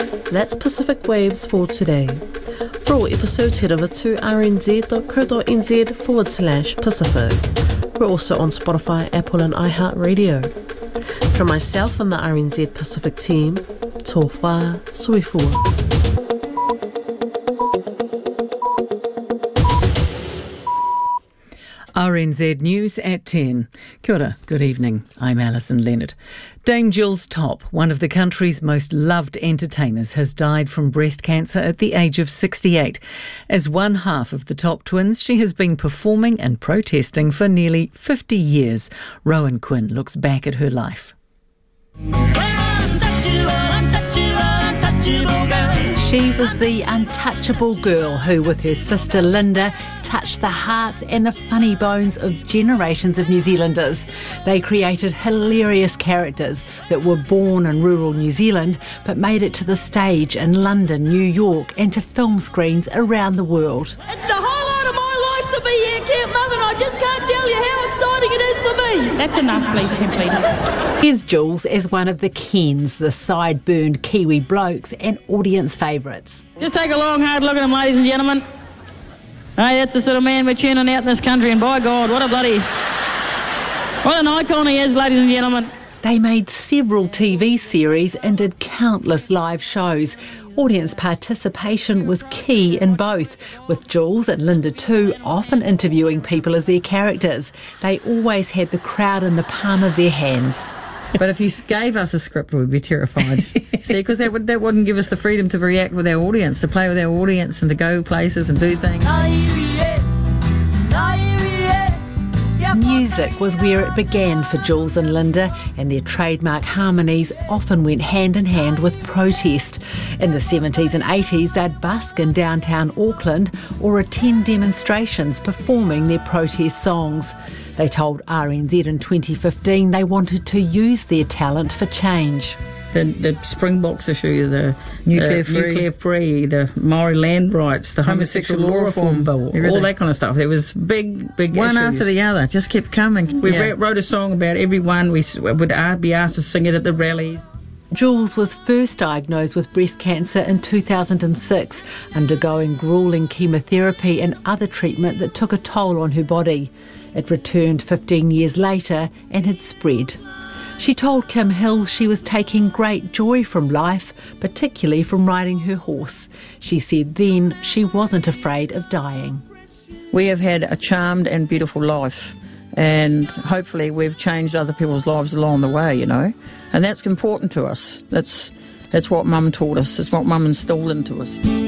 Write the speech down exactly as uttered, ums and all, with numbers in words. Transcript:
That's Pacific Waves for today. For all episodes, head over to rnz.co.nz forward slash Pacific. We're also on Spotify, Apple and iHeartRadio. From myself and the R N Z Pacific team, tō whā sui fua. R N Z News at ten. Kia ora, good evening. I'm Alison Leonard. Dame Jules Topp, one of the country's most loved entertainers, has died from breast cancer at the age of sixty-eight. As one half of the Topp twins, she has been performing and protesting for nearly fifty years. Rowan Quinn looks back at her life. She was the untouchable girl who, with her sister Linda, touched the hearts and the funny bones of generations of New Zealanders. They created hilarious characters that were born in rural New Zealand but made it to the stage in London, New York and to film screens around the world. It's the highlight of my life to be here, Camp Mother, and I just can't tell you how exciting it is for me. That's enough, please, complete. Here's Jules as one of the Kens, the side-burned Kiwi blokes and audience favourites. Just take a long, hard look at him, ladies and gentlemen. Hey, that's the sort of man we're tuning out in this country, and by God, what a bloody... what an icon he is, ladies and gentlemen. They made several T V series and did countless live shows. Audience participation was key in both, with Jules and Linda too often interviewing people as their characters. They always had the crowd in the palm of their hands. But if you gave us a script, we'd be terrified. See, because that, would, that wouldn't give us the freedom to react with our audience, to play with our audience and to go places and do things. Music was where it began for Jules and Linda, and their trademark harmonies often went hand in hand with protest. In the seventies and eighties, they'd busk in downtown Auckland or attend demonstrations performing their protest songs. They told R N Z in twenty fifteen they wanted to use their talent for change. The, the Springboks issue, the nuclear, uh, free. nuclear free, the Maori land rights, the homosexual, homosexual law reform bill, everything. All that kind of stuff. There was big, big One issues. After the other, just kept coming. We yeah. wrote a song about everyone. We would be asked to sing it at the rallies. Jules was first diagnosed with breast cancer in two thousand six, undergoing gruelling chemotherapy and other treatment that took a toll on her body. It returned fifteen years later and had spread. She told Kim Hill she was taking great joy from life, particularly from riding her horse. She said then she wasn't afraid of dying. We have had a charmed and beautiful life, and hopefully we've changed other people's lives along the way, you know, and that's important to us. That's, that's what Mum taught us. It's what Mum instilled into us.